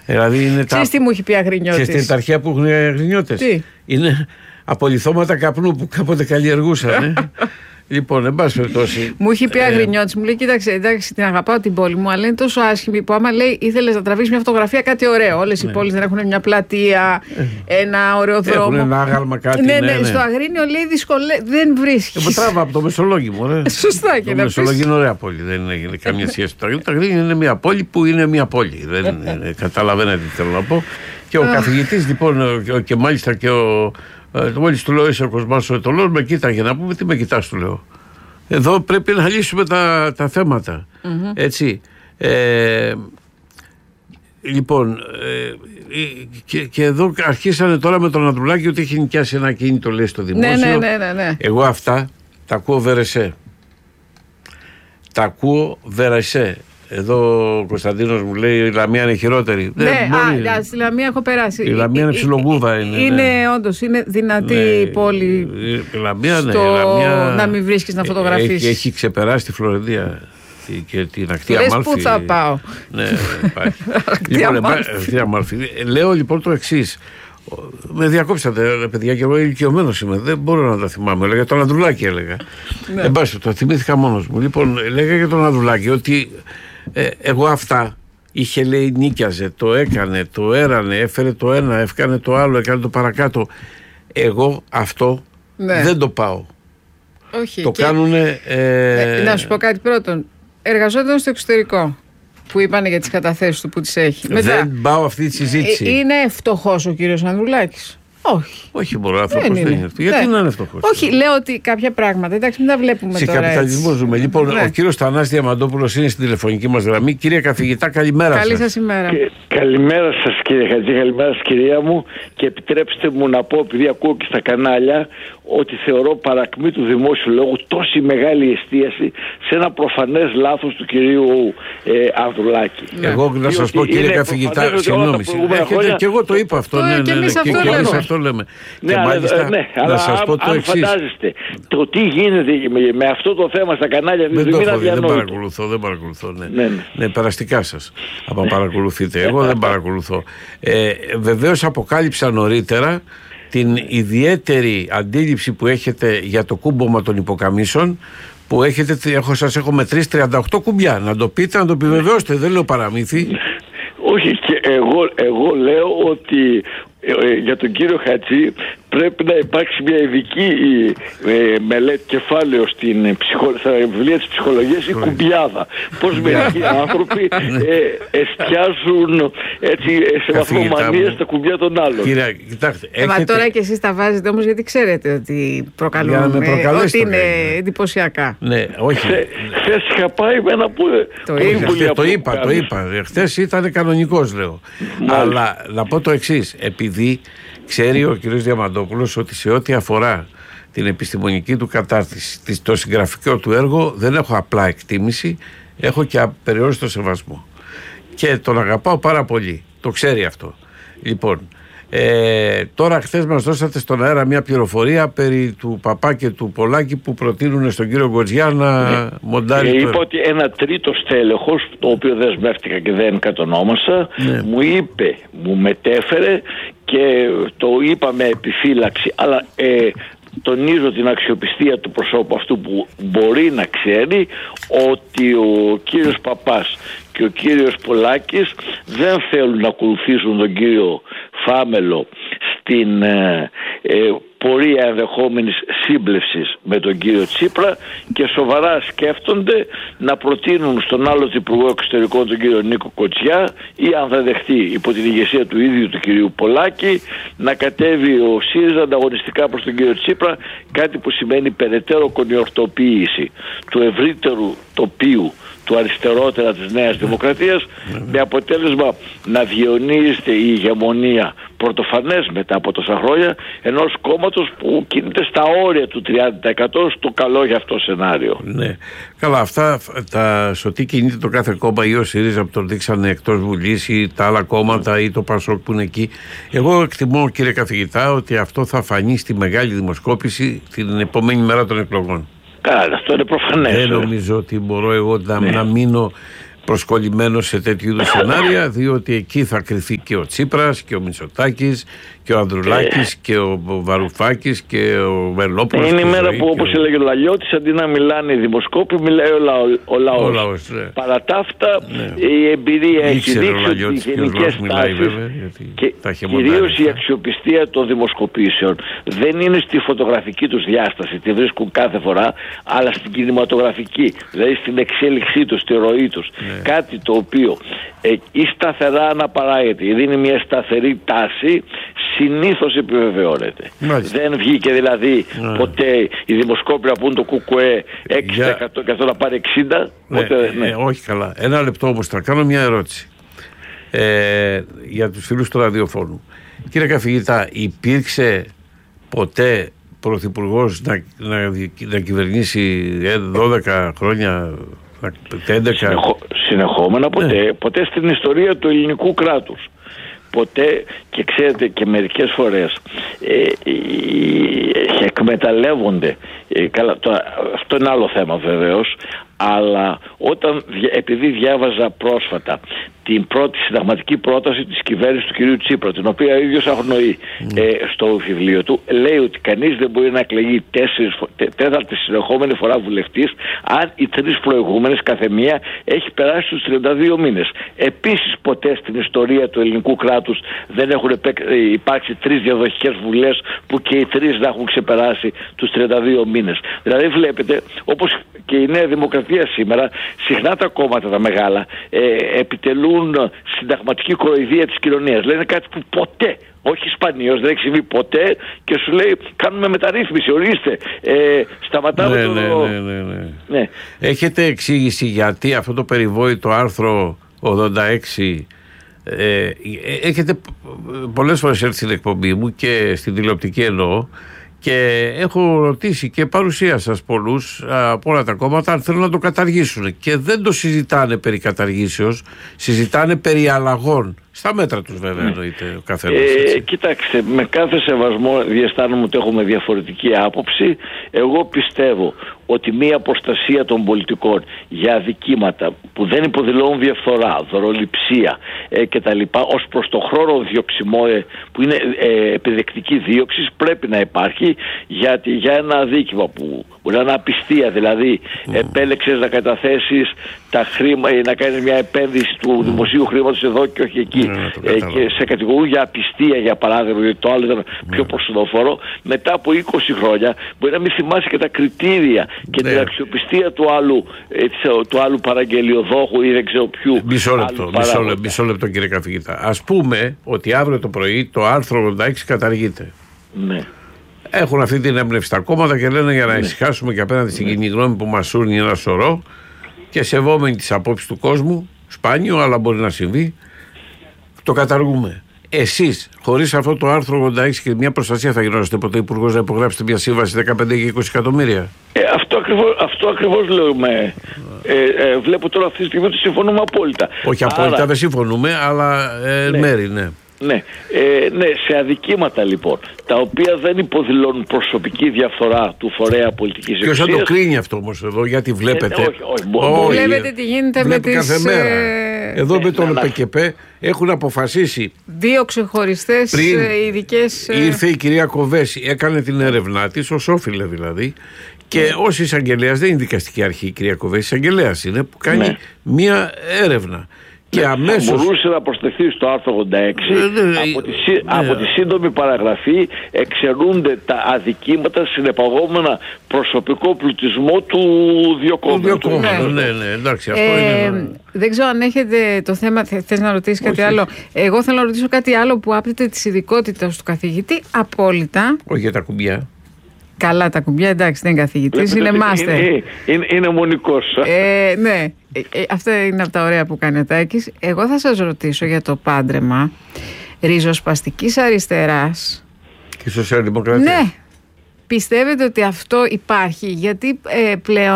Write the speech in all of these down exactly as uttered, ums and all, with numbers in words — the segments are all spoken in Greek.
Δηλαδή είναι τα... τι μου έχει πει Αγρινιώτης. Και στην αρχαία που έχουν Αγρινιώτες. Τι? Είναι απολιθώματα καπνού που κάποτε καλλιεργούσαν. Ε? Λοιπόν, εν πάση περιπτώσει. Μου είχε πει Αγρινιώτης, μου λέει: κοίταξε, εντάξει, την αγαπάω την πόλη μου, αλλά είναι τόσο άσχημη που άμα λέει ήθελες να τραβήξεις μια φωτογραφία, κάτι ωραίο. Όλες ναι. οι πόλεις δεν έχουν μια πλατεία, ένα ωραίο δρόμο. Έχουν ένα άγαλμα, κάτι. Ναι, ναι, ναι, ναι. στο Αγρίνιο λέει δυσκολε... δεν βρίσκεις. Εγώ τράβα από το Μεσολόγγι μου, ωραία. Σωστά και το να Μεσολόγγι είναι ωραία πόλη, δεν έχει καμία σχέση. Το Αγρίνιο είναι μια πόλη που είναι μια πόλη. Δεν είναι, καταλαβαίνετε τι θέλω να πω. Και ο καθηγητής λοιπόν, και μάλιστα και ο. Μόλις του λέω είσαι ο Κοσμάς ο Ετωλός, με κοίταγε να πούμε τι με κοιτάς, του λέω. Εδώ πρέπει να λύσουμε τα, τα θέματα. Mm-hmm. Έτσι. Ε, λοιπόν, ε, και, και εδώ αρχίσανε τώρα με τον Ανδρουλάκη ότι έχει νοικιάσει ένα κίνητο, λέει, στο δημόσιο. Ναι, ναι, ναι, ναι. Εγώ αυτά τα ακούω βερεσέ. Τα ακούω βερεσέ. Εδώ ο Κωνσταντίνος μου λέει η Λαμία είναι χειρότερη. Ναι, ναι, α, στη Λαμία έχω περάσει. Η Λαμία είναι ψιλογούβα. Είναι, είναι ναι. όντως, είναι δυνατή ναι, πόλη. Η Λαμία, στο... ναι. Η Λαμία... να μην βρίσκεις να φωτογραφίσεις. Έχει, έχει ξεπεράσει τη Φλωρεντία και την ακτή Αμάλφη. Πού θα πάω. Ναι, υπάρχει. Λοιπόν, ακτή Αμάλφη. Λέω λοιπόν το εξής. Με διακόψατε, παιδιά, και εγώ ηλικιωμένος είμαι. Δεν μπορώ να τα θυμάμαι. Έλεγα τον Ανδρουλάκη, έλεγα. Ναι. Εν πάση, το θυμήθηκα μόνος μου. Λοιπόν, έλεγα για τον Ανδρουλάκη ότι ε, εγώ αυτά είχε, λέει, νίκιαζε, το έκανε, το έρανε, έφερε το ένα, έφερε το άλλο, έκανε το παρακάτω. Εγώ αυτό ναι. δεν το πάω. Όχι. Το και... κάνουνε. Ε... Ε, να σου πω κάτι πρώτον. Εργαζόταν στο εξωτερικό. Που είπανε για τις καταθέσεις του που τις έχει. Δεν Μετά, πάω αυτή τη συζήτηση. Ε, είναι φτωχός ο κύριος Ανδρουλάκης? Όχι. Όχι, μπορεί να άνθρωπος δεν είναι αυτό. Γιατί να είναι φτωχός? Όχι, λέω ότι κάποια πράγματα. Εντάξει, μην τα βλέπουμε σε τώρα. Σε καπιταλισμό ζούμε. Λοιπόν, ναι. ο κύριος Θανάσης Διαμαντόπουλος είναι στην τηλεφωνική μας γραμμή. Κύριε καθηγητά, καλημέρα σας. Καλή σας ημέρα. Και, καλημέρα σας κύριε Χατζή, καλημέρα σας κυρία μου. Και επιτρέψτε μου να πω, επειδή ακούω και στα κανάλια, ότι θεωρώ παρακμή του δημόσιου λόγου τόση μεγάλη εστίαση σε ένα προφανές λάθος του κυρίου ε, Ανδρουλάκη. Ναι. Εγώ να σας πω, κύριε καθηγητά, συγγνώμη. Και εγώ το είπα αυτό. Ναι, ναι, ναι, και εμείς αυτό λέμε. Ναι, και μάλιστα, ναι, να αλλά σας πω το αν εξής. φαντάζεστε το τι γίνεται με, με αυτό το θέμα στα κανάλια, δεν το έχω δει, δεν παρακολουθώ, δεν παρακολουθώ. Ναι, ναι, ναι. ναι περαστικά σας, άμα παρακολουθείτε. Εγώ δεν παρακολουθώ. Ε, βεβαίως αποκάλυψα νωρίτερα την ιδιαίτερη αντίληψη που έχετε για το κούμπομα των υποκαμίσων, που έχετε, έχω, σας έχω μετρήσει τριάντα οκτώ κουμπιά. Να το πείτε, να το επιβεβαιώσετε, δεν λέω παραμύθι. Όχι, και εγώ, εγώ λέω ότι ε, για τον κύριο Χατζή πρέπει να υπάρξει μια ειδική ε, μελέτη, κεφάλαιο στην ψυχο, στα βιβλία της ψυχολογίας, η κουμπιάδα. Πώς μερικοί άνθρωποι ε, εστιάζουν έτσι, σε βαθμομανία στα κουμπιά των άλλων. Κύριε, κοιτάξτε, έχετε... Μα τώρα και εσείς τα βάζετε όμως γιατί ξέρετε ότι προκαλούν, ε, ότι είναι εντυπωσιακά. Ναι, όχι. Χθες είχα πάει με ένα που... Το, το, το είπα, το είπα. Χθες ήταν κανονικός, λέω. Μάλιστα. Αλλά να πω το εξής. Επειδή ξέρει ο κ. Διαμαντόπουλος ότι σε ό,τι αφορά την επιστημονική του κατάρτιση, το συγγραφικό του έργο, δεν έχω απλά εκτίμηση, έχω και απεριόριστο σεβασμό. Και τον αγαπάω πάρα πολύ. Το ξέρει αυτό. Λοιπόν, ε, τώρα χθες μας δώσατε στον αέρα μια πληροφορία περί του Παπά και του Πολάκη που προτείνουν στον κύριο Γκοτζιά να ναι. μοντάρει. Ε, είπα ότι ένα τρίτο στέλεχος, το οποίο δεσμεύτηκα και δεν κατονόμασα, ναι. μου είπε, μου μετέφερε και το είπα με επιφύλαξη, αλλά ε, τονίζω την αξιοπιστία του προσώπου αυτού που μπορεί να ξέρει ότι ο κύριος Παπάς και ο κύριος Πολάκης δεν θέλουν να ακολουθήσουν τον κύριο Φάμελο στην ε, ε, πορεία ενδεχόμενης σύμπλευσης με τον κύριο Τσίπρα και σοβαρά σκέφτονται να προτείνουν στον άλλο υπουργό εξωτερικών, τον κύριο Νίκο Κοτσιά, ή αν θα δεχτεί υπό την ηγεσία του ίδιου του κυρίου Πολάκη, να κατέβει ο ΣΥΡΙΖΑ ανταγωνιστικά προς τον κύριο Τσίπρα, κάτι που σημαίνει περαιτέρω κονιορτοποίηση του ευρύτερου τοπίου του αριστερότερα της Νέας Δημοκρατίας, με αποτέλεσμα να διαιωνίζεται η ηγεμονία πρωτοφανές μετά από τόσα χρόνια ενός κόμματος που κινείται στα όρια του τριάντα τοις εκατό στο καλό για αυτό σενάριο. Ναι. Καλά, αυτά τα σωτή κινείται το κάθε κόμμα, ή ο ΣΥΡΙΖΑ που τον δείξανε εκτός Βουλής, ή τα άλλα κόμματα, ή το ΠΑΣΟΚ που είναι εκεί. Εγώ εκτιμώ, κύριε καθηγητά, ότι αυτό θα φανεί στη μεγάλη δημοσκόπηση την επόμενη μέρα των εκλογών. Καλά, αυτό είναι προφανές. Δεν νομίζω ότι μπορώ εγώ να, ναι. να μείνω προσκολλημένος σε τέτοιου είδους σενάρια, διότι εκεί θα κρυθεί και ο Τσίπρας και ο Μητσοτάκης και ο Ανδρουλάκης και ο Βαρουφάκης και ο Βελόπουλος. Είναι η μέρα που, όπως έλεγε ο Λαλιώτης, αντί να μιλάνε οι δημοσκόποι, μιλάει ο, λαό, ο λαός. Ο λαός ναι. Παρά τα αυτά, ναι. η εμπειρία έχει δείξει ότι οι γενικές τάσεις και κυρίως η αξιοπιστία των δημοσκοπήσεων δεν είναι στη φωτογραφική τους διάσταση, τη βρίσκουν κάθε φορά, αλλά στην κινηματογραφική, δηλαδή στην εξέλιξή τους, στη ροή τους. Ναι. Κάτι το οποίο ε, ή σταθερά αναπαράγεται, ή δίνει μια σταθερή τάση, συνήθως επιβεβαιώνεται. Μάλιστα. Δεν βγήκε δηλαδή ναι. ποτέ οι δημοσκόποι να πούν το ΚΚΕ έξι τοις εκατό και αυτό να πάρει εξήντα τοις εκατό. Ναι, ποτέ, ναι. Ε, όχι καλά. Ένα λεπτό όμως θα κάνω μια ερώτηση ε, για τους φίλους του ραδιοφώνου. Κύριε καθηγητά, υπήρξε ποτέ πρωθυπουργός να, να, να κυβερνήσει δώδεκα χρόνια, έντεκα... Συνεχώ, συνεχόμενα ποτέ, ναι. ποτέ στην ιστορία του ελληνικού κράτους. Ποτέ, και ξέρετε και μερικές φορές ε, ε, ε, εκμεταλλεύονται ε, καλά, το, αυτό είναι άλλο θέμα βεβαίως, αλλά όταν, επειδή διάβαζα πρόσφατα την πρώτη συνταγματική πρόταση της κυβέρνησης του κυρίου Τσίπρα, την οποία ο ίδιος αγνοεί mm. ε, στο βιβλίο του, λέει ότι κανείς δεν μπορεί να εκλεγεί τέσσερις, τέ, τέταρτη συνεχόμενη φορά βουλευτής αν οι τρεις προηγούμενες καθεμία έχει περάσει τους τριάντα δύο μήνες. Επίσης ποτέ στην ιστορία του ελληνικού κράτους δεν έχουν υπάρξει τρεις διαδοχικές βουλές που και οι τρεις να έχουν ξεπεράσει τους τριάντα δύο μήνες. Δηλαδή βλέπετε, όπως και η Νέα Δημοκρατία σήμερα, συχνά τα κόμματα τα μεγάλα ε, επιτελούν συνταγματική κοροϊδία της κοινωνίας. Λένε κάτι που ποτέ, όχι σπανίως, δεν έχει συμβεί ποτέ, και σου λέει κάνουμε μεταρρύθμιση, ορίστε, ε, σταματάμε ναι, το... Ναι, ναι, ναι, ναι. Ναι. Έχετε εξήγηση γιατί αυτό το περιβόητο άρθρο ογδόντα έξι ε, έχετε πολλές φορές έρθει στην εκπομπή μου και στην τηλεοπτική εννοώ, και έχω ρωτήσει και παρουσία σας πολλούς από όλα τα κόμματα αν θέλουν να το καταργήσουν, και δεν το συζητάνε περί καταργήσεως, συζητάνε περί αλλαγών. Στα μέτρα τους βέβαια εννοείται ο καθένας. Ε, κοιτάξτε, με κάθε σεβασμό διαισθάνομαι ότι έχουμε διαφορετική άποψη. Εγώ πιστεύω ότι μία προστασία των πολιτικών για αδικήματα που δεν υποδηλώνουν διαφθορά, δωροληψία ε, κτλ. Ως προς το χρόνο διωξιμό ε, που είναι ε, επιδεκτική δίωξη πρέπει να υπάρχει, γιατί για ένα αδίκημα που μπορεί να είναι απιστία, δηλαδή mm. επέλεξες να καταθέσεις τα χρήματα, να κάνεις μια επένδυση του mm. δημοσίου χρήματος εδώ και όχι εκεί, mm, ε, και σε κατηγορούν για απιστία για παράδειγμα, γιατί το άλλο ήταν πιο mm. προσοδοφόρο, μετά από είκοσι χρόνια μπορεί να μην θυμάσαι και τα κριτήρια και ναι. την αξιοπιστία του άλλου, ε, του άλλου παραγγελιοδόχου ή δεν ξέρω ποιου. Μισό λεπτό, μισό, λεπτό, μισό λεπτό κύριε καθηγητά. Ας πούμε ότι αύριο το πρωί το άρθρο ογδόντα έξι καταργείται. Ναι. Έχουν αυτή την έμπνευση τα κόμματα και λένε για να ναι. ησυχάσουμε και απέναντι στην ναι. κοινή γνώμη που μας σούρνει ένα σωρό και σεβόμενοι τις απόψεις του κόσμου, σπάνιο αλλά μπορεί να συμβεί, το καταργούμε. Εσείς, χωρίς αυτό το άρθρο ογδόντα έξι και μια προστασία, θα γινόσαστε ποτέ υπουργός να υπογράψετε μια σύμβαση δεκαπέντε και είκοσι εκατομμύρια? Ε, αυτό, ακριβώς, αυτό ακριβώς λέμε. Ε, ε, βλέπω τώρα αυτή τη στιγμή ότι συμφωνούμε απόλυτα. Όχι απόλυτα, άρα... δεν συμφωνούμε, αλλά ε, ναι. μέρη, ναι. Ναι, ε, ναι, σε αδικήματα λοιπόν, τα οποία δεν υποδηλώνουν προσωπική διαφθορά του φορέα πολιτικής εξουσίας. Ποιος θα το κρίνει αυτό όμως εδώ, γιατί βλέπετε. Ε, όχι, όχι, μπο, όχι, βλέπετε τι γίνεται με τις... κάθε μέρα. Εδώ ε, με τον ε, ΠΚΠ έχουν αποφασίσει. Δύο ξεχωριστές ειδικές. Ήρθε η κυρία Κοβέση, έκανε την έρευνά της, ως όφιλε δηλαδή. Και yeah. ως εισαγγελέας, δεν είναι δικαστική αρχή η κυρία Κοβέση, εισαγγελέας είναι που κάνει yeah. μία έρευνα. Και αμέσως... μπορούσε να προσθεθεί στο άρθρο ογδόντα έξι ναι, ναι, από, τη, ναι. από τη σύντομη παραγραφή εξαιρούνται τα αδικήματα συνεπαγόμενα προσωπικό πλουτισμό του διοκόμενου. Ναι, ναι, ναι, εντάξει, αυτό ε, είναι... Δεν ξέρω αν έχετε το θέμα, θες να ρωτήσεις κάτι άλλο. Εγώ θέλω να ρωτήσω κάτι άλλο που άπτεται της ειδικότητας του καθηγητή. Απόλυτα. Όχι για τα κουμπιά. Καλά τα κουμπιά, εντάξει, δεν είναι καθηγητής, είναι μάστερ. Είναι, είναι, είναι μονικός. Ε, ναι, ε, ε, αυτά είναι από τα ωραία που κάνει ο Τάκης. Εγώ θα σας ρωτήσω για το πάντρεμα ριζοσπαστικής αριστεράς και σοσιαλδημοκρατία. Ναι, πιστεύετε ότι αυτό υπάρχει? Γιατί ε, πλέον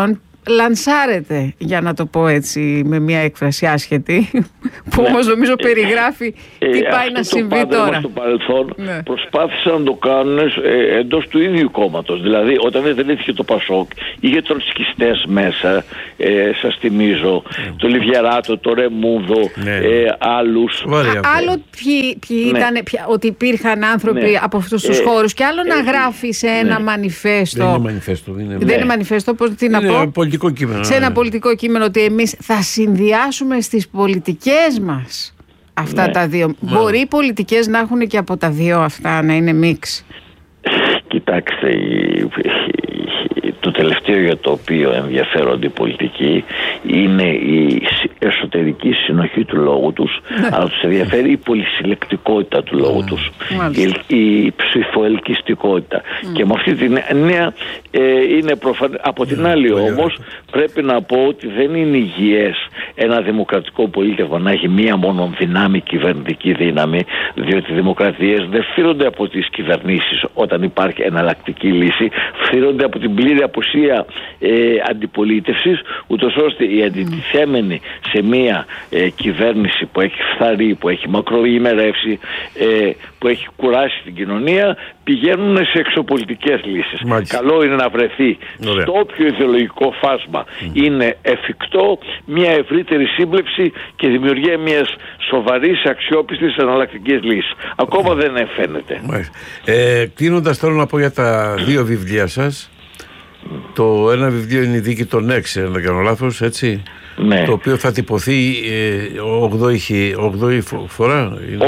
λανσάρεται, για να το πω έτσι με μια έκφραση άσχετη, που ναι. όμως νομίζω περιγράφει ε, τι ε, πάει να συμβεί τώρα. Στο παρελθόν ναι. προσπάθησαν να το κάνουν ε, εντός του ίδιου κόμματος. Δηλαδή όταν ιδρύθηκε το Πασόκ είχε τροτσκιστές μέσα, ε, σας θυμίζω, ναι. το Λιβιαράτο, το Ρεμούδο, ναι. ε, άλλους. Α, άλλο ποιοι, ποιοι ναι. ήταν, ποια, ότι υπήρχαν άνθρωποι ναι. από αυτούς τους ε, χώρους και άλλο ε, να γράφει σε ένα ναι. μανιφέστο. Δεν είναι μανιφέστο. Είναι, δεν ναι. είναι μανιφέστο, πώς τι να είναι πω. Ένα πολιτικό κείμενο. Σε ένα πολιτικό κείμενο ότι εμείς θα συνδυάσουμε στις πολιτικές μας αυτά ναι. τα δύο. Ναι. Μπορεί οι πολιτικές να έχουν και από τα δύο αυτά, να είναι μίξ. Κοιτάξτε, το τελευταίο για το οποίο ενδιαφέρονται οι πολιτικοί είναι η εσωτερική συνοχή του λόγου τους, ναι. αλλά τους ενδιαφέρει η πολυσυλλεκτικότητα του λόγου mm. τους, η, η ψηφοελκυστικότητα. Mm. Και με αυτή την έννοια ε, είναι προφανές. Από την άλλη mm. όμως πρέπει να πω ότι δεν είναι υγιές ένα δημοκρατικό πολίτευμα να έχει μία μόνο δυνάμει, κυβερνητική δύναμη, διότι οι δημοκρατίες δεν φύρονται από τις κυβερνήσεις όταν υπάρχει εναλλακτική λύση, φύρονται από την πλήρη απουσία ε, αντιπολίτευσης, ούτως ώστε οι αντιτιθέμενοι σε μία ε, κυβέρνηση που έχει φθαρεί, που έχει μακροημερεύσει, ε, που έχει κουράσει την κοινωνία, πηγαίνουν σε εξωπολιτικές λύσεις. Μάλιστα. Καλό είναι να βρεθεί Ωραία. στο όποιο ιδεολογικό φάσμα mm. είναι εφικτό μια ευρύτερη σύμπλευση και δημιουργία μιας σοβαρής, αξιόπιστης εναλλακτικής λύσης. Ακόμα mm. δεν φαίνεται. Ε, κλείνοντας, θέλω να πω για τα δύο βιβλία σας. Το ένα βιβλίο είναι η Δίκη των Έξι, αν δεν κάνω λάθος, έτσι. Ναι. Το οποίο θα τυπωθεί ε, ογδόη φορά.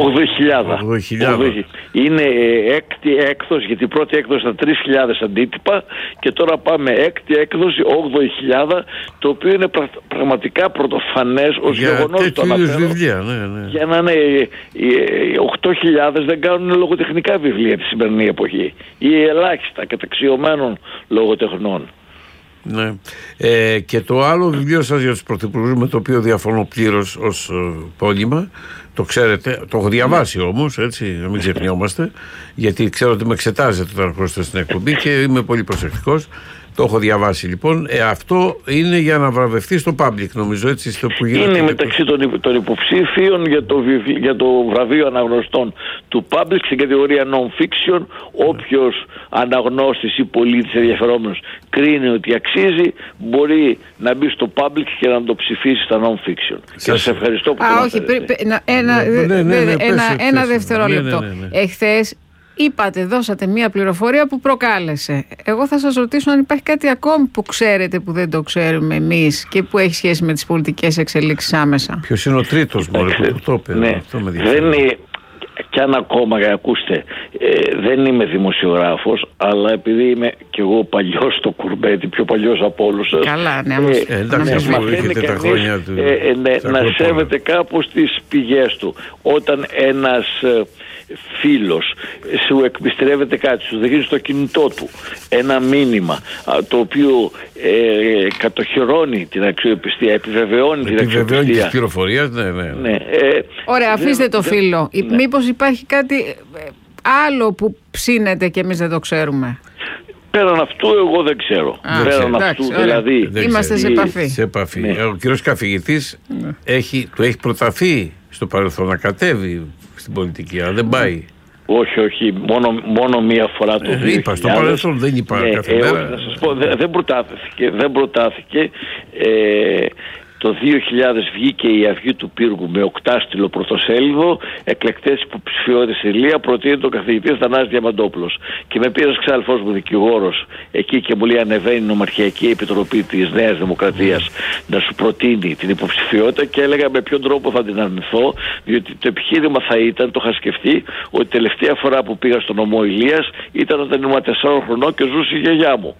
ογδόη χιλιάδες. Είναι ε, έκτη έκδοση, γιατί η πρώτη έκδοση ήταν τρεις χιλιάδες αντίτυπα και τώρα πάμε έκτη έκδοση ογδόη χιλιάδες, το οποίο είναι πρα, πραγματικά πρωτοφανές ως γεγονός. Για τέτοιου βιβλία, ναι, ναι. Για να είναι ε, ε, οκτώ χιλιάδες δεν κάνουν λογοτεχνικά βιβλία τη σημερινή εποχή ή ελάχιστα καταξιωμένων λογοτεχνών. Ναι. Ε, και το άλλο βιβλίο σας για τους πρωθυπουργούς, με το οποίο διαφωνώ πλήρως ως ε, πόλημα, το ξέρετε, το έχω διαβάσει όμως, έτσι, να μην ξεχνιόμαστε, γιατί ξέρω ότι με εξετάζετε όταν έρχεστε στην εκπομπή και είμαι πολύ προσεκτικός. Το έχω διαβάσει λοιπόν. Ε, αυτό είναι για να βραβευτεί στο public, νομίζω, έτσι, στο που γίνεται. Είναι μεταξύ των, των υποψήφιων για το, για το βραβείο αναγνωστών του public στην κατηγορία non-fiction. Όποιος αναγνώστης ή πολίτης ενδιαφερόμενος κρίνει ότι αξίζει, μπορεί να μπει στο public και να το ψηφίσει στα non-fiction. Και σας ευχαριστώ που το αναφέρετε. Ένα δευτερόλεπτο. Εχθές είπατε, δώσατε μία πληροφορία που προκάλεσε. Εγώ θα σας ρωτήσω αν υπάρχει κάτι ακόμη που ξέρετε που δεν το ξέρουμε εμείς και που έχει σχέση με τις πολιτικές εξελίξεις άμεσα. Ποιος είναι ο τρίτος μόλις που το είπε. Ναι, δεν είναι, κι αν ακόμα, ακούστε, ε, δεν είμαι δημοσιογράφος, αλλά επειδή είμαι κι εγώ παλιός στο κουρμπέτι, πιο παλιός από όλους σας. Καλά, ναι, ε, ε, εντάξει, να μαθαίνει τα χρόνια του, ε, ε, ναι, να σέβεται κάπως τις πηγές του. Όταν ένας ε, φίλος σου εκμυστρεύεται κάτι, σου δείχνει στο κινητό του ένα μήνυμα το οποίο ε, κατοχυρώνει την αξιοπιστία, επιβεβαιώνει, την αξιοπιστία. Επιβεβαιώνει τις πληροφορίες, ναι, ναι. ναι ε, Ωραία, αφήστε το φίλο. Ναι. Μήπως υπάρχει κάτι άλλο που ψήνεται και εμείς δεν το ξέρουμε? Πέραν αυτού εγώ δεν ξέρω. Α, Πέραν εντάξει, αυτού ωραία. δηλαδή. Δεν Είμαστε ξέρει. σε επαφή. Σε επαφή. Ναι. Ο κύριος καθηγητής ναι. έχει, του έχει προταθεί στο παρελθόν να κατέβει στην πολιτική, αλλά δεν πάει. Όχι, όχι, μόνο, μόνο μία φορά το ε, είπα, στο παρελθόν δεν είπα ναι, κάθε ε, μέρα. Όχι, να σας πω, δεν, δεν προτάθηκε, δεν προτάθηκε ε, το δύο χιλιάδες βγήκε η Αυγή του Πύργου με οκτάστιλο πρωτοσέλιδο, εκλεκτές υποψηφιότητες Ηλία, προτείνει τον καθηγητή Θανάσης Διαμαντόπουλος. Και με πήρε ξάδελφός μου δικηγόρος εκεί και μου λέει ανεβαίνει η Νομαρχιακή Επιτροπή της Νέας Δημοκρατίας mm. να σου προτείνει την υποψηφιότητα, και έλεγα με ποιον τρόπο θα την αρνηθώ, διότι το επιχείρημα θα ήταν, το είχα σκεφτεί, ότι τελευταία φορά που πήγα στον νομό Ηλίας ήταν όταν ήμουν τεσσάρων χρονών και ζούσε η γιαγιά μου.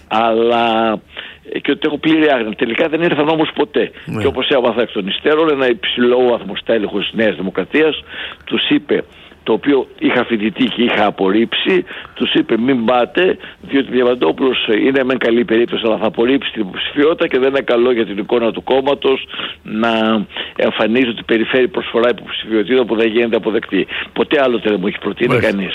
Αλλά και ότι έχω πλήρη άγνοια. Τελικά δεν ήρθαν όμως ποτέ. Ναι. Και όπως έμαθα εκ των υστέρων, ένα υψηλό βαθμό στέλεχος της Νέας Δημοκρατίας τους είπε, το οποίο είχα φοιτητή και είχα απορρίψει, τους είπε μην πάτε, διότι ο Διαμαντόπουλος είναι μεν καλή περίπτωση, αλλά θα απορρίψει την υποψηφιότητα και δεν είναι καλό για την εικόνα του κόμματος να εμφανίζει ότι περιφέρει προσφορά υποψηφιότητα που δεν γίνεται αποδεκτή. Ποτέ άλλοτε δεν μου έχει προτείνει κανείς.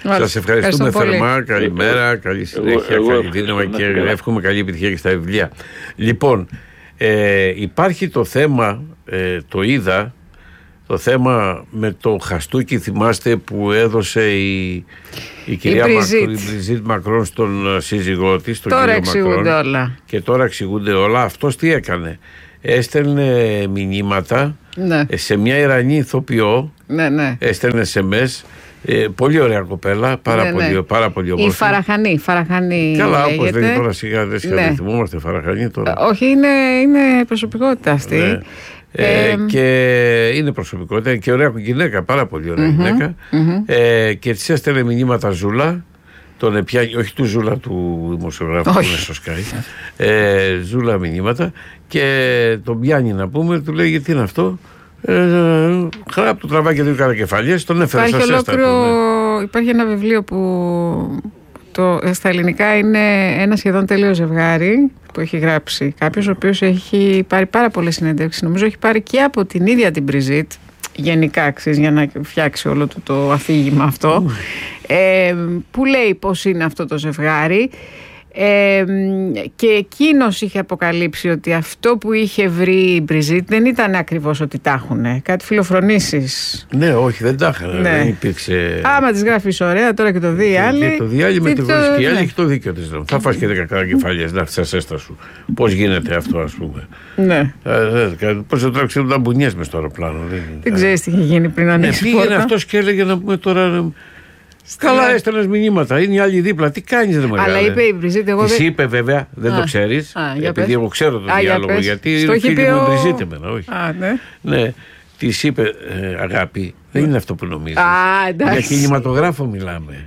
Σας ευχαριστούμε θερμά. Καλημέρα, καλή συνέχεια, εγώ, καλή δύναμη και εύχομαι καλή επιτυχία και στα βιβλία. Λοιπόν, ε, υπάρχει το θέμα, ε, το είδα, το θέμα με το χαστούκι, θυμάστε, που έδωσε η, η κυρία Μπριζίτ Μακρόν στον σύζυγό της, τον τώρα κύριο Μακρόν. Τώρα εξηγούνται όλα. Και τώρα εξηγούνται όλα. Αυτός τι έκανε? Έστελνε μηνύματα, ναι, σε μια Ιρανή ηθοποιό, ναι, ναι. έστελνε ες εμ ες. Ε, πολύ ωραία κοπέλα, πάρα, ναι, πολύ, ναι. πάρα πολύ όμορφη. Η Φαραχανή, Φαραχανή. Καλά, όπως λέγεται τώρα, σιγά δεν ναι. θυμόμαστε Φαραχανή τώρα. Όχι, είναι, είναι προσωπικότητα αυτή. Ναι. Ε, ε, και είναι προσωπικότητα και ωραία γυναίκα, πάρα πολύ ωραία mm-hmm, γυναίκα. Mm-hmm. Ε, και της έστελνε μηνύματα Ζούλα. Τον επιάνει, όχι του Ζούλα του δημοσιογράφου που είναι στο Sky. Ε, Ζούλα μηνύματα. Και τον πιάνει, να πούμε, του λέει γιατί είναι αυτό. Ε, Χαρά του τραβάει και δύο καρακεφαλιές, τον έφερε στα σέστα. Ναι. Υπάρχει ένα βιβλίο που το, στα ελληνικά είναι ένα σχεδόν τέλειο ζευγάρι που έχει γράψει κάποιος ο οποίος έχει πάρει πάρα πολλές συνεντεύξεις. Νομίζω έχει πάρει και από την ίδια την Μπριζίτ, γενικά αξίζει για να φτιάξει όλο το, το αφήγημα αυτό, mm. ε, που λέει πώς είναι αυτό το ζευγάρι. Ε, και εκείνος είχε αποκαλύψει ότι αυτό που είχε βρει η Μπριζίτ δεν ήταν ακριβώς ότι τα έχουνε. Κάτι φιλοφρονήσεις. Ναι, όχι, δεν τα είχαν. Ναι. Δεν υπήρξε. Άμα τις γράφεις ωραία, τώρα και το δει η άλλη. Το δει άλλη με τη βρίσκει. Και η άλλη έχει το δίκιο της. Ναι. Θα φας και δέκα καρακεφαλιές να έρθει στα σέστα σου. Πώς γίνεται αυτό, ας πούμε. Ναι. Πώς θα τώρα ξέρουν τα μπουνιές μες στο αεροπλάνο. Δεν ξέρεις τι είχε γίνει πριν ανοίξει. Ναι, πήγαινε αυτός και έλεγε να πούμε τώρα. Καλά, έστελνες μηνύματα. Είναι οι άλλοι δίπλα. Τι κάνεις, ρε μεγάλε? Αλλά είπε η Μπριζίτ, εγώ δεν. Της είπε βέβαια, δεν α, το ξέρεις. Α, επειδή εγώ ξέρω τον α, διάλογο. Για γιατί είναι φίλοι μου ο... Μπριζίτ εμένα, όχι. Α, ναι. Ναι. Της είπε, ε, αγάπη, δεν είναι αυτό που νομίζεις. Α, εντάξει. Για κινηματογράφο μιλάμε.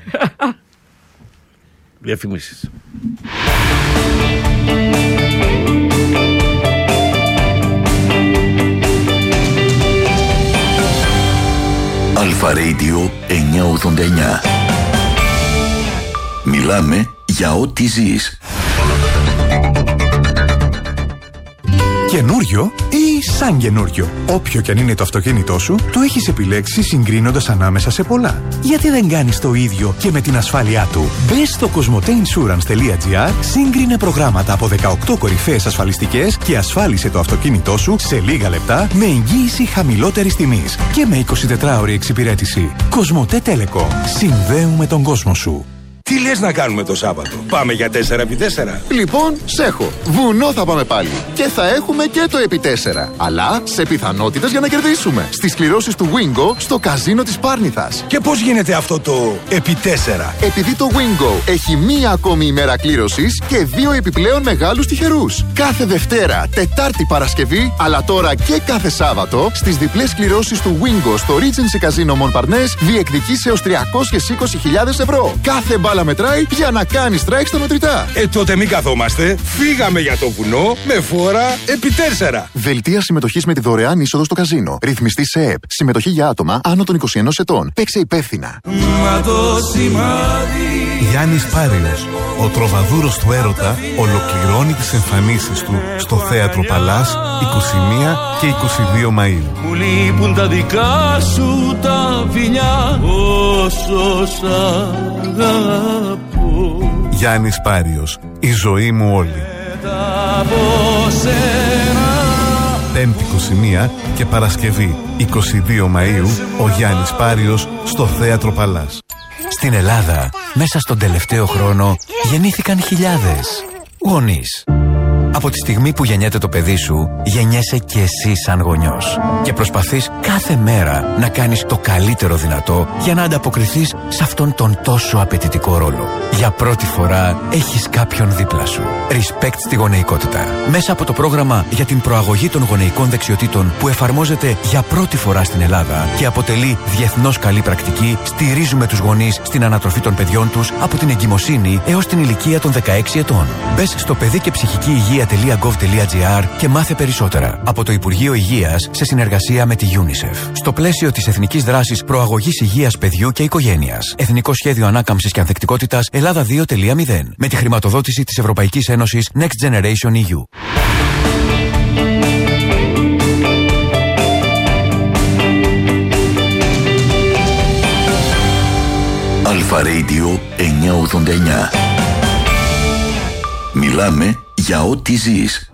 Διαφημίσεις. Αλφα Radio εννιακόσια ογδόντα εννιά. Μιλάμε για ό,τι ζεις. Καινούριο ή σαν καινούριο. Όποιο κι αν είναι το αυτοκίνητό σου, το έχεις επιλέξει συγκρίνοντας ανάμεσα σε πολλά. Γιατί δεν κάνεις το ίδιο και με την ασφάλειά του? Μπες στο κοσμοτέινσουρανς τελεία τζι άρ, σύγκρινε προγράμματα από δεκαοκτώ κορυφαίες ασφαλιστικές και ασφάλισε το αυτοκίνητό σου σε λίγα λεπτά με εγγύηση χαμηλότερης τιμής και με εικοσιτετράωρη εξυπηρέτηση. Κοσμοτέ Telecom. Συνδέουμε τον κόσμο σου. Τι λες να κάνουμε το Σάββατο? Πάμε για τέσσερα επί τέσσερα. Λοιπόν, σ' έχω. Βουνό θα πάμε πάλι. Και θα έχουμε και το επί τέσσερα. Αλλά σε πιθανότητες για να κερδίσουμε. Στις κληρώσεις του Wingo στο καζίνο της Πάρνηθας. Και πώς γίνεται αυτό το επί τέσσερα? Επειδή το Wingo έχει μία ακόμη ημέρα κλήρωσης και δύο επιπλέον μεγάλους τυχερούς. Κάθε Δευτέρα, Τετάρτη, Παρασκευή, αλλά τώρα και κάθε Σάββατο, στις διπλές κληρώσεις του Wingo στο Regency Casino Montparnasse διεκδικείς έως τριακόσιες είκοσι χιλιάδες ευρώ. Κάθε μπάλα μετράει για να κάνεις strike στα μετρητά. Ε, τότε μην καθόμαστε. Φύγαμε για το βουνό με φόρα επί τέσσερα. Δελτία συμμετοχής με τη δωρεάν είσοδο στο καζίνο. Ρυθμιστή σε ΕΕΠ. Συμμετοχή για άτομα άνω των είκοσι ενός ετών. Παίξε υπεύθυνα. Μα το σημάδι. Γιάννης Πάριος, ο τροβαδούρος του έρωτα, ολοκληρώνει τις εμφανίσεις του στο Θέατρο Παλάς είκοσι μία και είκοσι δύο Μαΐου. Μου λείπουν τα δικά σου τα φιλιά, όσο σ' αγαπώ. Γιάννης Πάριος, η ζωή μου όλη. Πέμπτη είκοσι μία και Παρασκευή είκοσι δύο Μαΐου, ο Γιάννης Πάριος στο Θέατρο Παλάς. Στην Ελλάδα, μέσα στον τελευταίο χρόνο, γεννήθηκαν χιλιάδες γονείς. Από τη στιγμή που γεννιέται το παιδί σου, γεννιέσαι και εσύ σαν γονιός. Και προσπαθείς κάθε μέρα να κάνεις το καλύτερο δυνατό για να ανταποκριθείς σε αυτόν τον τόσο απαιτητικό ρόλο. Για πρώτη φορά έχεις κάποιον δίπλα σου. Respect στη γονεϊκότητα. Μέσα από το πρόγραμμα για την προαγωγή των γονεϊκών δεξιοτήτων που εφαρμόζεται για πρώτη φορά στην Ελλάδα και αποτελεί διεθνώς καλή πρακτική, στηρίζουμε τους γονείς στην ανατροφή των παιδιών τους από την εγκυμοσύνη έως την ηλικία των δεκαέξι ετών. Μπες στο παιδί και ψυχική υγεία τελεία γκοβ τελεία τζι άρ και μάθε περισσότερα. Από το Υπουργείο Υγείας σε συνεργασία με τη UNICEF. Στο πλαίσιο της Εθνικής Δράσης Προαγωγής Υγείας Παιδιού και Οικογένειας. Εθνικό Σχέδιο Ανάκαμψης και Ανθεκτικότητας Ελλάδα δύο τελεία μηδέν. Με τη χρηματοδότηση της Ευρωπαϊκής Ένωσης Next Generation ι γιου. Αλφα Αλφα Radio εννιακόσια ογδόντα εννιά. Μιλάμε για ό,τι ζεις.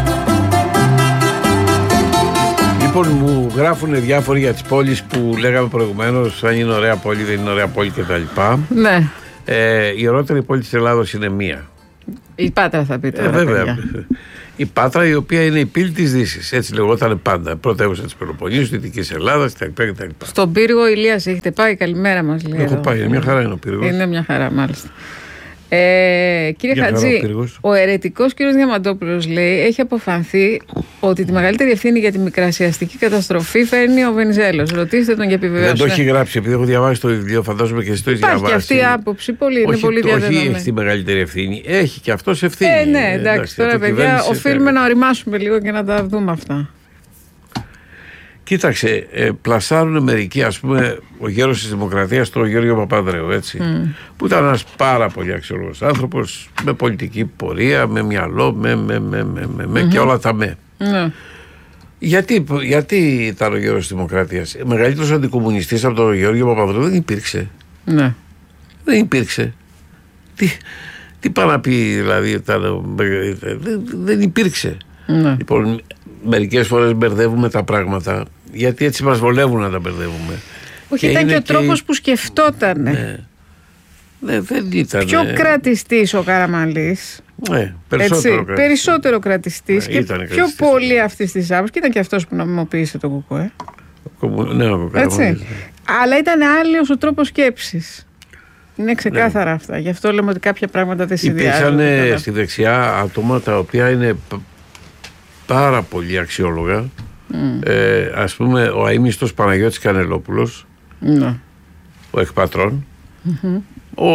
Λοιπόν, μου γράφουν διάφοροι για τις πόλεις που λέγαμε προηγουμένως, αν είναι ωραία πόλη, δεν είναι ωραία πόλη κτλ. Ναι. Ε, η ωραιότερη πόλη της Ελλάδος είναι μία. Η Πάτρα θα πείτε. Ε, βέβαια. Η Πάτρα, η οποία είναι η πύλη της Δύσης. Έτσι λεγόταν πάντα. Πρωτεύουσα της Πελοποννήσου, Δυτικής Ελλάδας κτλ. Στον πύργο Ηλίας έχετε πάει, καλημέρα μας λέει. Έχω πάει, είναι μια χαρά είναι ο πύργος. Είναι μια χαρά, μάλιστα. Ε, κύριε για Χατζή, ο αιρετικός κύριος Διαμαντόπουλος λέει έχει αποφανθεί ότι τη μεγαλύτερη ευθύνη για τη μικρασιαστική καταστροφή φέρνει ο Βενιζέλος. Ρωτήστε τον για επιβεβαίωση. Δεν το έχει γράψει, επειδή έχω διαβάσει το βιβλίο, φαντάζομαι και εσύ το έχει διαβάσει. Υπάρχει και αυτή η άποψη, πολύ, είναι πολύ διαδεδομένη. Όχι, έχει τη μεγαλύτερη ευθύνη, έχει και αυτός ευθύνη. Ε, ναι, εντάξει, εντάξει τώρα παιδιά, οφείλουμε να οριμάσουμε λίγο και να τα δούμε αυτά. Κοίταξε, ε, πλασάρουν μερικοί, ας πούμε, ο γέρος της Δημοκρατίας, τον Γιώργο Παπανδρέου, έτσι, mm. που ήταν ένας πάρα πολύ αξιόλογος άνθρωπος, με πολιτική πορεία, με μυαλό, με, με, με, με, με, με mm-hmm. και όλα τα με. Mm. Γιατί, γιατί ήταν ο γέρος της Δημοκρατίας? Μεγαλύτερος αντικομμουνιστής από τον Γιώργο Παπανδρέου δεν υπήρξε. Mm. Δεν υπήρξε. Τι, τι πάει να πει, δηλαδή, ήταν, δεν, δεν υπήρξε. Mm. Λοιπόν, μερικές φορές μπερδεύουμε τα πράγματα, γιατί έτσι μας βολεύουν να τα μπερδεύουμε. Όχι, και ήταν και ο και... τρόπος που σκεφτότανε. Ναι. Ναι, δεν ήταν. Πιο κρατιστής ο Καραμανλής. Ναι, περισσότερο έτσι, κρατιστής. Περισσότερο κρατιστής Ναι, και πιο κρατιστής. Πολύ αυτής της άποψης. Και ήταν και αυτός που νομιμοποίησε το ΚΚΕ. Ναι, ο Καραμανλής. Ναι. Αλλά ήταν άλλος ο τρόπος σκέψης. Είναι ξεκάθαρα ναι. αυτά. Γι' αυτό λέμε ότι κάποια πράγματα δεν συνδυάζονται. Υπήρξαν στη δεξιά άτομα τα οποία είναι πάρα πολύ αξιόλογα. Mm. Ε, ας πούμε ο αείμνηστος Παναγιώτης Κανελόπουλος, mm. ο εκπατρών, mm-hmm. ο,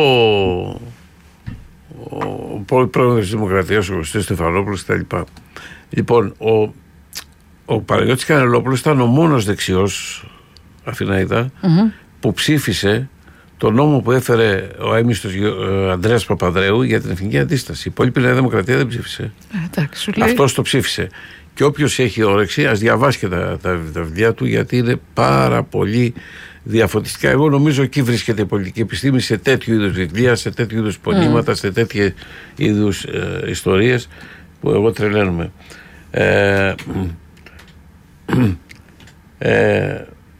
ο πρόεδρος της Δημοκρατίας, ο Κωστής Στεφανόπουλος κτλ. Λοιπόν, ο, ο Παναγιώτης Κανελόπουλος ήταν ο μόνος δεξιός Αθηναίδα mm-hmm. που ψήφισε το νόμο που έφερε ο αείμνηστος Ανδρέας Παπανδρέου για την Εθνική Αντίσταση. Η υπόλοιπη Νέα Δημοκρατία δεν ψήφισε. Αυτός το ψήφισε. Και όποιος έχει όρεξη, ας διαβάσει και τα, τα, τα βιβλία του, γιατί είναι πάρα πολύ διαφωτιστικά. Εγώ νομίζω εκεί βρίσκεται η πολιτική επιστήμη, σε τέτοιου είδους βιβλία, σε τέτοιου είδους πονήματα, mm. σε τέτοιου είδους ε, ιστορίες που εγώ τρελαίνομαι. Ε, ε,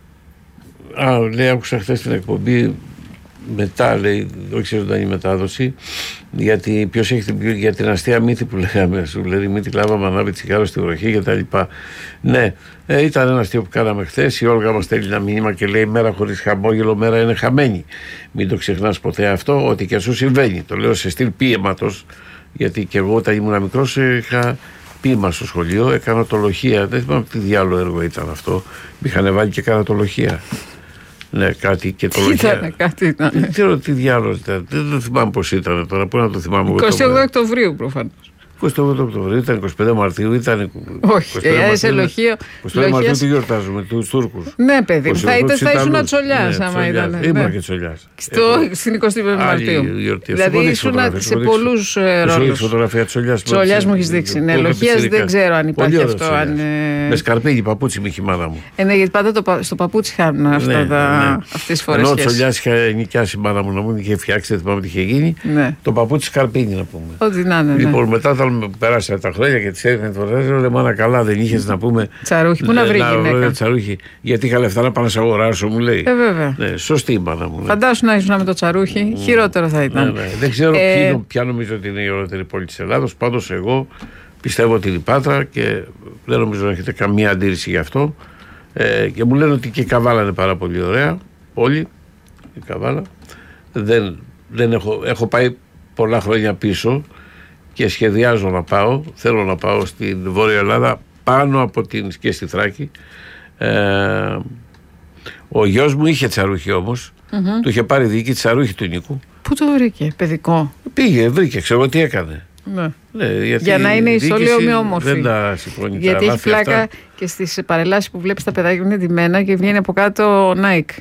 α, λέει, άκουσα χθες την εκπομπή. Μετά λέει, όχι σε ζωντανή μετάδοση, γιατί ποιος έχει την, για την αστεία μύθη που λέγαμε, σου λέει μύθη κλάβαμε ανάβει τσιγάρο στη βροχή κτλ. Ναι, ε, ήταν ένα αστείο που κάναμε χθες. Η Όλγα μας στέλνει ένα μήνυμα και λέει: μέρα χωρίς χαμόγελο, μέρα είναι χαμένη. Μην το ξεχνάς ποτέ αυτό, ότι και σου συμβαίνει. Το λέω σε στυλ ποίηματος, γιατί και εγώ όταν ήμουν μικρός είχα ποίημα στο σχολείο, έκανα τολογία. Δεν θυμάμαι τι διάλογο έργο ήταν αυτό. Μ' είχαν βάλει και κανατολογία. Ναι, κάτι και το ήταν, κάτι ήταν. Δεν ξέρω τι διάλογο ήταν. Δεν το θυμάμαι πώς ήταν τώρα. Πού να το θυμάμαι. εικοστή όγδοη Οκτωβρίου προφανώς. εικοστή όγδοη Οκτωβρίου ήταν, είκοσι πέντε Μαρτίου ήταν. Όχι, σε λοχείο. εικοστή πέντε Μαρτίου τι γιορτάζουμε, τους Τούρκους. Ναι, παιδί μου, θα ήσουν τσολιάς άμα ήταν. Ήμουν και τσολιάς. Στην εικοστή πέμπτη Μαρτίου. Δηλαδή ήσουν σε πολλούς ρόλους. Φωτογραφία τσολιάς. Τσολιάς μου έχεις δείξει. Ναι, λοχείας δεν ξέρω αν υπάρχει αυτό. Με σκαρπίνι παπούτσι μου είχε η μάνα μου. Ναι, γιατί πάντα στο παπούτσι χάνουν αυτές τις φορές. Ενώ τσολιάς είχα νοικιάσει η μάνα μου να μου είχε φτιάξει, δεν θυμάμαι τι είχε γίνει. Το παπούτσι σκαρπίνι να πούμε. Ό,τι να είναι. Λοιπόν, μετά όταν περάσανε τα χρόνια και τη έδινε το ρέζο, λέει μάνα καλά, δεν είχε να πούμε. Τσαρούχι, πού να βρει γυναίκα. Τσαρούχι, γιατί είχα λεφτά να πάω να σε αγοράσω, μου λέει. Ε, βέβαια. Ναι, σωστή η μάνα μου. Φαντάσου να ήσουν με το τσαρούχι, χειρότερο θα ήταν. Ναι, ναι. Δεν ξέρω ε... ποια νομίζω ότι είναι η ολότερη πόλη τη Ελλάδος. Πάντως εγώ πιστεύω ότι είναι η Πάτρα και δεν νομίζω να έχετε καμία αντίρρηση γι' αυτό. Ε, και μου λένε ότι και η Καβάλα είναι πάρα πολύ ωραία. Όλοι η Καβάλα. Δεν, δεν έχω, έχω πάει πολλά χρόνια πίσω και σχεδιάζω να πάω. Θέλω να πάω στην Βόρεια Ελλάδα πάνω από την και στη Θράκη. Ε, ο γιος μου είχε τσαρούχι όμως. Mm-hmm. Του είχε πάρει δίκη τσαρούχι του Νίκου. Πού το βρήκε, παιδικό? Πήγε, βρήκε, ξέρω τι έκανε. Ναι. Ναι, για να είναι ισόλιο ομοιόμορφη. Δεν τα σηκώνει. Γιατί τα έχει πλάκα αυτά. Και στις παρελάσεις που βλέπεις τα παιδάκια είναι ντυμένα και βγαίνει από κάτω Nike.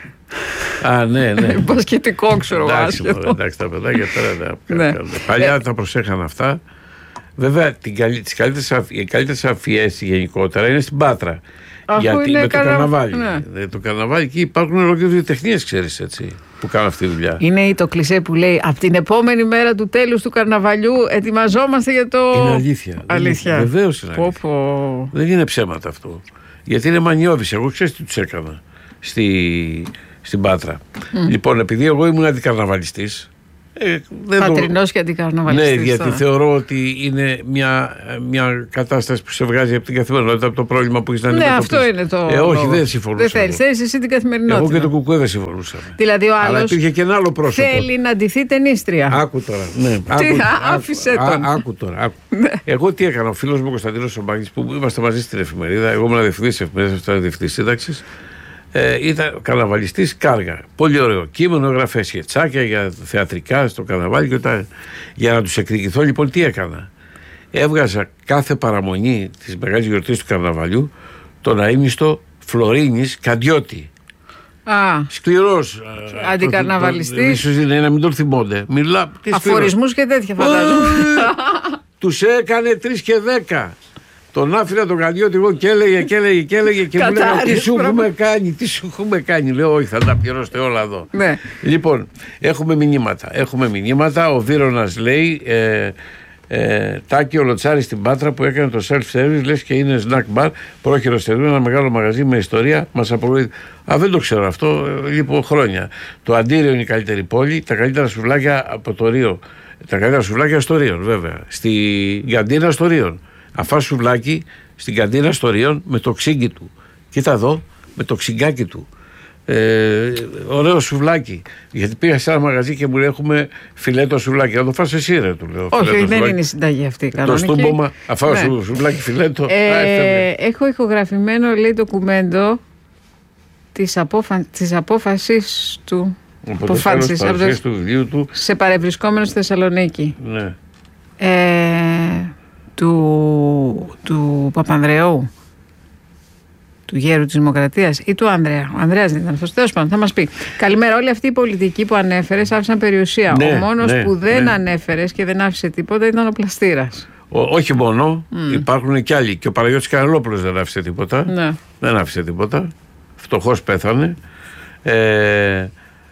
Α, ναι, ναι. Μπασκετικό, ξέρω εγώ. Εντάξει, εντάξει, τα παιδάκια τώρα δεν ναι. Παλιά τα προσέχαν αυτά. Βέβαια, τις καλύτερες αφιέσεις γενικότερα είναι στην Πάτρα. Αφού γιατί είναι με καρα... το καρναβάλι. Ναι. Το καρναβάλι εκεί υπάρχουν ολόκληρες βιοτεχνίες, ξέρεις έτσι. που κάνουν αυτή τη δουλειά. Είναι το κλισέ που λέει από την επόμενη μέρα του τέλους του καρναβαλιού ετοιμαζόμαστε για το. Είναι αλήθεια. Αλήθεια. Βεβαίως είναι. Πω, πω. Δεν είναι ψέματα αυτό. Γιατί είναι μανιώδης. Εγώ ξέρεις τι τους έκανα στη, στην Πάτρα. Mm. Λοιπόν, επειδή εγώ ήμουν αντικαρναβαλιστής. Ε, Πατρινός το... και αντικαρναβαλιστής. Ναι, γιατί τώρα. θεωρώ ότι είναι μια, μια κατάσταση που σε βγάζει από την καθημερινότητα, από το πρόβλημα που έχεις να αντιμετωπίσεις. Ναι, αυτό είναι το. Ε, όχι, δεν συμφωνούσα. Δεν θέλεις, θέλεις εσύ την καθημερινότητα. Εγώ και το κουκουέ δεν συμφωνούσα. Δηλαδή ο άλλος. Αλλά υπήρχε και ένα άλλο πρόσωπο. Θέλει να ντυθεί ταινίστρια. Άκου τώρα. Ναι, τι, άκου, άφησε άκου, τον. Ά, άκου τώρα. Άκου. Εγώ τι έκανα, ο φίλος μου Κωνσταντίνος Σομπάκης που είμαστε μαζί στην εφημερίδα. Εγώ ήμουν διευθυντής εφημερίδας, αυτό ήταν διευθυντής σύνταξης. Ε, ήταν καρναβαλιστής Κάργα. Πολύ ωραίο κείμενο, γραφές σκετσάκια για θεατρικά στο καρναβάλι και όταν, για να τους εκδικηθώ. Λοιπόν, τι έκανα. Έβγαζα κάθε παραμονή της μεγάλης γιορτής του καρναβαλιού τον αείμνηστο Φλωρίνης Καντιώτη. Α, σκληρός αντικαρναβαλιστής. Ίσως είναι να μην τον θυμώνται. Μιλά, αφορισμούς και τέτοια φαντάζομαι. Τους έκανε τρεις και δέκα. Τον άφηνα τον Καντιώτη, εγώ και έλεγε και έλεγε και έλεγε και μου λέγανε τι σου έχουμε κάνει, τι σου έχουμε κάνει. Λέω, όχι, θα τα πληρώσετε όλα εδώ. Ναι. Λοιπόν, έχουμε μηνύματα. Έχουμε μηνύματα. Ο Βίρονας λέει, ε, ε, Τάκη ο Λοτσάρης στην Πάτρα που έκανε το self-service, λες και είναι snack bar, πρόχειρο στερεού, ένα μεγάλο μαγαζί με ιστορία. Μας απολογεί. Α, δεν το ξέρω αυτό, λοιπόν, χρόνια. Το Αντίριο είναι η καλύτερη πόλη, τα καλύτερα σουβλάκια από το Ρίο. Τα καλύτερα σουβλάκια στο Ρίο, βέβαια. Στην καντίνα στο Ρίο. Αφά σουβλάκι στην καντίνα στο Ριόν με το ξύγκι του. Κοίτα εδώ, με το ξυγκάκι του. Ε, ωραίο σουβλάκι. Γιατί πήγα σε ένα μαγαζί και μου λέει: έχουμε φιλέτο σουβλάκι. Να το φας εσύ, ρε, του λέω. Όχι, δεν σουβλάκι. Είναι η συνταγή αυτή. Κανονική. Το στούμπομα, αφά ναι. σου, σουβλάκι φιλέτο. Ε, Α, έχω ηχογραφημένο, λέει, το κουμέντο της, απόφα... της απόφασης του. Αποφάνσεις από το... του βιβλίου του. Σε παρευρισκόμενο στη Θεσσαλονίκη. Ναι. Ε, του, του Παπανδρεού, του γέρου της Δημοκρατίας ή του Ανδρέα. Ο Ανδρέας δεν ήταν αυτός. Τέλος πάντων, θα μας πει. Καλημέρα. Όλοι αυτοί οι πολιτικοί που ανέφερες άφησαν περιουσία. Ναι, ο μόνος ναι, που δεν ναι. ανέφερες και δεν άφησε τίποτα ήταν ο Πλαστήρας. Ο, όχι μόνο, mm. υπάρχουν και άλλοι. Και ο Παναγιώτης Καραλόπουλος δεν άφησε τίποτα. Ναι. Δεν άφησε τίποτα. Φτωχός πέθανε. Ε, ε,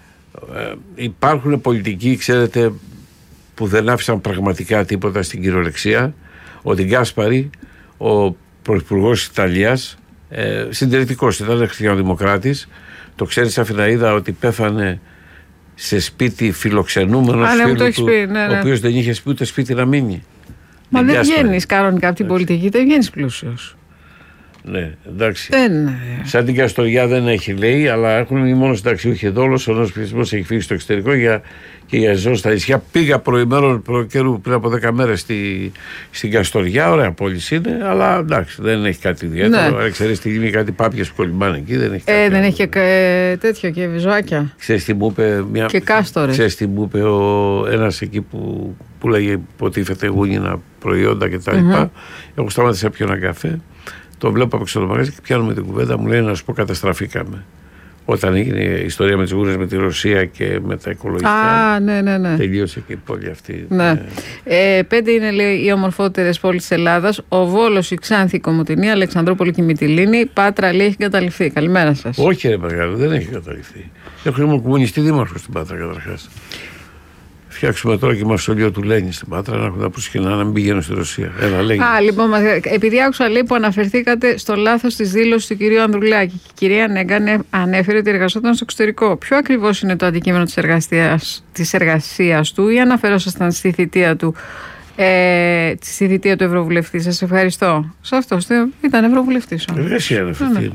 υπάρχουν πολιτικοί, ξέρετε, που δεν άφησαν πραγματικά τίποτα στην κυριολεξία. Ο Ντιγκάσπαρη, ο πρωθυπουργός της Ιταλίας, ε, συντηρητικός, ήταν χριστιανοδημοκράτης. Το ξέρεις, Αφιναΐδα, ότι πέθανε σε σπίτι φιλοξενούμενος Α, ναι, φίλου το του, πει, ναι, ναι. ο οποίος δεν είχε ούτε σπίτι να μείνει. Μα δεν βγαίνεις κανονικά από την πολιτική, δεν βγαίνεις πλούσιος. Ναι, εντάξει. Δεν... Σαν την Καστοριά δεν έχει, λέει, αλλά έχουν μόνο συνταξιούχοι εδώ. Όλος ο νέος πληθυσμός έχει φύγει στο εξωτερικό για, και για ζώο στα νησιά. Πήγα προημέρων προκαιρού πριν από δέκα μέρες στη, στην Καστοριά. Ωραία πόλη είναι, αλλά εντάξει, δεν έχει κάτι ιδιαίτερο. Αν ξέρεις τι γίνει, κάτι πάπιες που κολυμπάνε εκεί, δεν έχει κάτι. Ε, δεν έχει και τέτοιο και ζωάκια. Ξέρεις τι μου είπε μια. Και κάστορες. Ξέρεις τι μου είπε ο ένας εκεί που, που λέγε υποτίθεται γούνινα προϊόντα κτλ. Mm-hmm. Εγώ σταμάτησα να πιω ένα καφέ. Το βλέπω από έξω το μαγαζί και πιάνουμε την κουβέντα. Μου λέει να σου πω, καταστραφήκαμε. Όταν έγινε η ιστορία με τις γούνες με τη Ρωσία και με τα οικολογικά. Α, ναι, ναι, ναι. Τελείωσε και η πόλη αυτή. Ναι. Ναι. Ε, πέντε είναι, λέει, οι ομορφότερες πόλεις της Ελλάδας. Ο Βόλος, η Ξάνθη, η Κομοτηνή, Αλεξανδρούπολη και η Μυτιλήνη. Πάτρα, λέει, έχει καταληφθεί. Καλημέρα σας. Όχι, ρε μεγάλο, δεν έχει καταληφθεί. Έχουμε κομμουνιστή δήμαρχο στην Πάτρα καταρχάς. Φτιάξουμε τώρα και μαυσολείο του Λένιν στην Πάτρα να έχουν τα πουσκινά να μην πηγαίνουν στη Ρωσία. Ένα Λένιν. Α, λοιπόν, επειδή άκουσα, λέει, που αναφερθήκατε στο λάθος της δήλωσης του κυρίου Ανδρουλάκη και η κυρία Νέγκα ανέφερε ότι εργαζόταν στο εξωτερικό. Ποιο ακριβώς είναι το αντικείμενο της εργασίας, της εργασίας του, ή αναφερόσασταν στη θητεία του, ε, στη θητεία του Ευρωβουλευτή? Σας ευχαριστώ. Σε αυτό ήταν Ευρωβουλευτής. Εργασία είναι αυτή.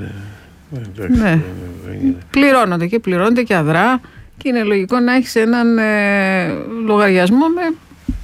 Ναι. Πληρώνονται και πληρώνονται και αδρά. Και είναι λογικό να έχεις έναν ε, λογαριασμό με,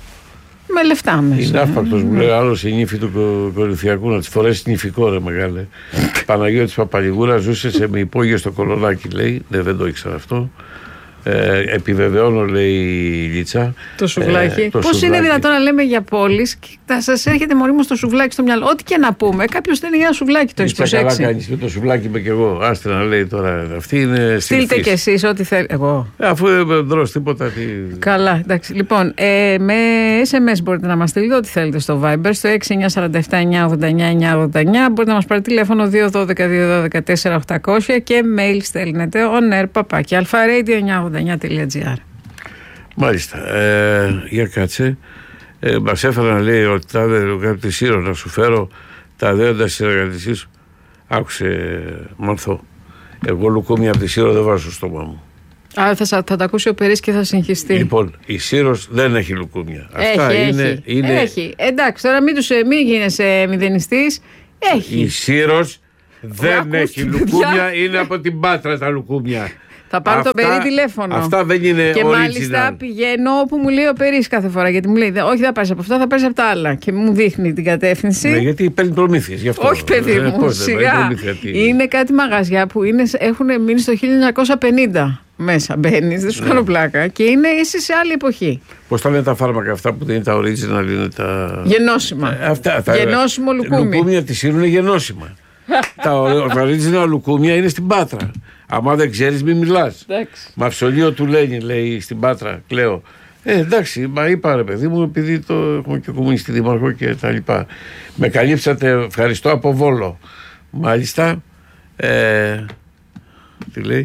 με λεφτά μέσα. Είναι άφπακτος, μου λέει άλλος, η νύφη του Κορινθιακού, να της φορέσει νυφικό, ρε μεγάλε. Παναγιώτης Παπαλιγούρα ζούσε σε με υπόγειο στο Κολονάκι, λέει. Ναι, δεν το ήξερα αυτό. Ε, επιβεβαιώνω, λέει η Λίτσα. Το σουβλάκι. Ε, Πώς είναι δυνατόν να λέμε για πόλεις και θα σας έρχεται μόνιμο στο σουβλάκι στο μυαλό? Ό,τι και να πούμε. Κάποιος θέλει ένα σουβλάκι, το έχεις προσέξει? Καλά κάνεις με το σουβλάκι, είμαι και εγώ. Άστε να λέει τώρα. Αυτή είναι στείλτε κι εσείς ό,τι θέλετε. Εγώ. Ε, αφού δεν δρώσει τίποτα. Τι... Καλά, εντάξει. Λοιπόν, ε, με ες εμ ες μπορείτε να μας στείλετε ό,τι θέλετε στο Viber, στο έξι εννιά τέσσερα επτά εννιά ογδόντα εννιά εννιά ογδόντα εννιά. Μπορείτε να μας πάρετε τηλέφωνο δύο ένα δύο δύο ένα δύο τέσσερα οκτακόσια και mail στέλνετε on air παπάκι αλφα radio εννιά ογδόντα εννιά τελεία τζι άρ. Μάλιστα. Ε, για κάτσε. Ε, μας έφερα να λέει ότι τα δέοντα τη Σύρο να σου φέρω τα δέοντα συνεργατησή σου. Άκουσε, Μαρθό. Εγώ λουκούμια από τη Σύρο δεν βάζω στο στόμα μου. Άρα θα, θα τα ακούσει ο Περής και θα συγχυστεί. Λοιπόν, η Σύρος δεν έχει λουκούμια. Έχει, Αυτά έχει, είναι, είναι... έχει. Εντάξει, τώρα μην, τους, μην γίνεσαι μηδενιστής. Έχει. Η Σύρος δεν έχει λουκούμια, είναι από την Πάτρα τα λουκούμια. Θα πάρω τον Περί τηλέφωνο. Αυτά δεν είναι και original. μάλιστα πηγαίνω όπου μου λέει ο Περής κάθε φορά. Γιατί μου λέει, όχι, θα πάρεις από αυτά, θα πάρεις από τα άλλα. Και μου δείχνει την κατεύθυνση. Ναι, γιατί παίρνει προμήθειες γι' αυτό. Όχι, παιδί ε, μου, σιγά. Είναι κάτι μαγαζιά που είναι, έχουν μείνει στο χίλια εννιακόσια πενήντα. Μέσα μπαίνει, δεν σου κάνω πλάκα. Και είναι εσύ σε άλλη εποχή. Πώς τα λένε τα φάρμακα αυτά που δεν είναι τα original, είναι τα. Γενώσιμα. Ε, αυτά, τα... Γενώσιμο λουκούμι. Λουκούμια τη Σύρου είναι γενώσιμα. τα, τα original λουκούμια είναι στην Πάτρα. Άμα δεν ξέρεις, μην μιλάς. Μαυσολείο του Λένιν, λέει στην Πάτρα, κλαίω. Ε, εντάξει, μα είπα ρε παιδί μου, επειδή το έχουμε και κομμουνιστή δήμαρχο και τα λοιπά. Με καλύψατε, ευχαριστώ από Βόλο. Μάλιστα. Ε, τι λέει.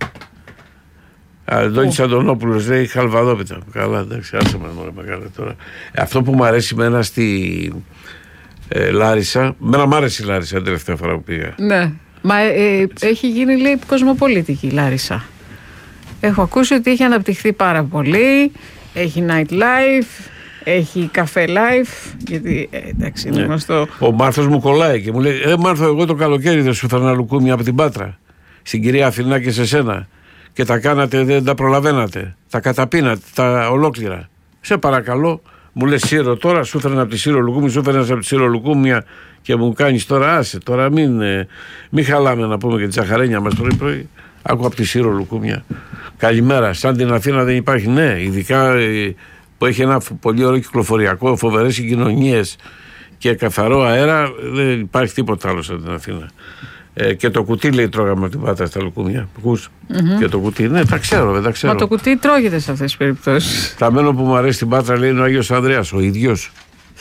Αντώνης Αντωνόπουλος λέει Χαλβαδόπιτα. Καλά, εντάξει, άσε μας μωρέ μεγάλα τώρα. Αυτό που μου αρέσει εμένα στη ε, Λάρισα, εμένα μου άρεσε η Λάρισα την τελευταία φορά που πήγα. Ναι, μα ε, έχει γίνει λέει κοσμοπολίτικη η Λάρισα. Έχω ακούσει ότι έχει αναπτυχθεί πάρα πολύ, έχει night life, έχει καφέ life, γιατί ε, εντάξει είναι γνωστό. Ναι. Ο Μάρθος μου κολλάει και μου λέει ε Μάρθο, εγώ το καλοκαίρι δεν σου έφερα λουκούμια από την Πάτρα, στην κυρία Αθηνά και σε σένα. Και τα κάνατε, δεν τα προλαβαίνατε. Τα καταπίνατε, τα ολόκληρα. Σε παρακαλώ, μου λες Σύρο τώρα, σου έφεραν από τη Σύρο λουκούμια, σου έφεραν από τη Σύρο λουκούμια και μου κάνεις τώρα, άσε, τώρα μην, ε, μην χαλάμε να πούμε και τη ζαχαρένια μας πρωί-πρωί. Άκου από τη Σύρο λουκούμια. Καλημέρα, σαν την Αθήνα δεν υπάρχει, ναι, ειδικά ε, που έχει ένα πολύ ωραίο κυκλοφοριακό, φοβερές συγκοινωνίες και καθαρό αέρα, δεν υπάρχει τίποτα άλλο σαν την Αθήνα. Ε, και το κουτί λέει τρώγαμε από την Πάτρα στα λουκούμια. Ακούς? Mm-hmm. Και το κουτί, ναι, τα ξέρω, δεν τα ξέρω. Μα το κουτί τρώγεται σε αυτές τις περιπτώσεις. Τα μένο που μου αρέσει στην Πάτρα λέει είναι ο Άγιος Ανδρέας, ο ίδιος.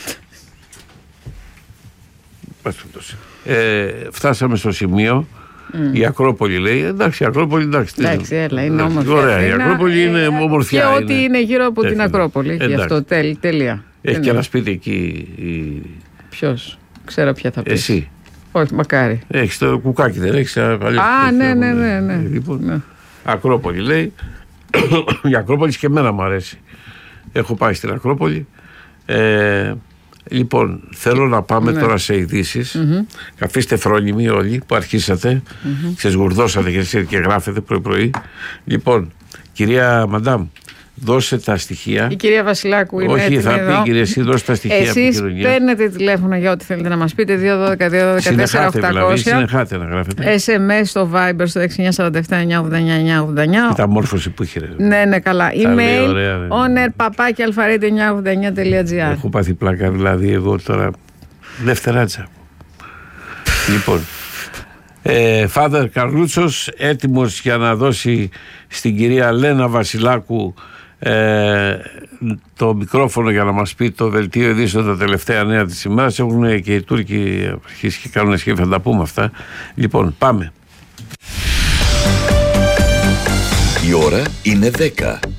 ε, φτάσαμε στο σημείο. Mm. Η Ακρόπολη λέει, εντάξει, η Ακρόπολη εντάξει. Εντάξει, έλα, είναι όμορφη. Ωραία, η Ακρόπολη είναι ομορφιά. Και ό,τι είναι γύρω από την Ακρόπολη. Γι' αυτό τέλεια. Έχει και ένα σπίτι εκεί. Ποιος? Ξέρω ποια θα πει. Εσύ. Όχι, μακάρι. Έχεις το κουκάκι, δεν έχεις? Α, ναι, ναι, ναι, ναι. Λοιπόν, ναι. Ακρόπολη λέει. Η Ακρόπολη και εμένα μου αρέσει. Έχω πάει στην Ακρόπολη. Ε, λοιπόν, θέλω να πάμε ναι. τώρα σε ειδήσεις. Mm-hmm. Καθίστε φρόνιμοι όλοι που αρχίσατε. Mm-hmm. Ξεσγουρδώσατε και, και γράφετε πρωί-πρωί. Λοιπόν, κυρία Μαντάμ, δώσε τα στοιχεία. Η κυρία Βασιλάκου είναι. Όχι, θα εδώ. πει κυρία, εσύ δώσε τα στοιχεία. Εσείς παίρνετε τηλέφωνο για ό,τι θέλετε να μας πείτε. δύο δώδεκα δύο δώδεκα τέσσερα οκτακόσια. Συνεχάτε να γράφετε. ες εμ ες στο Viber στο έξι εννιά τέσσερα επτά εννιά ογδόντα εννιά εννιά ογδόντα εννιά. Τα μόρφωση που είχε. Ναι, ναι, καλά. Email owner παπάκι αλφαρέντε εννιά ογδόντα εννιά τελεία τζι άρ. Έχω πάθει πλάκα δηλαδή εγώ τώρα. Δευτεράτσα. Λοιπόν. Ε, Φάδερ Καρλούτσος έτοιμος για να δώσει στην κυρία Λένα Βασιλάκου ε, το μικρόφωνο για να μας πει το δελτίο ειδήσεων τα τελευταία νέα της ημέρας. Έχουν και οι Τούρκοι αρχίσει και κάνουν σχέδια, θα τα πούμε αυτά. Λοιπόν, πάμε. Η ώρα είναι δέκα.